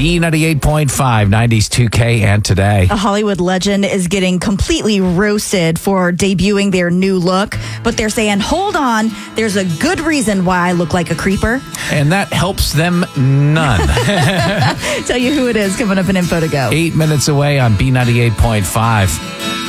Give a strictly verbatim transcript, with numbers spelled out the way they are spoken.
B ninety-eight point five, nineties two K and today. A Hollywood legend is getting completely roasted for debuting their new look, but they're saying, hold on, there's a good reason why I look like a creeper. And that helps them none. Tell you who it is coming up in Info to Go. Eight minutes away on B ninety-eight point five.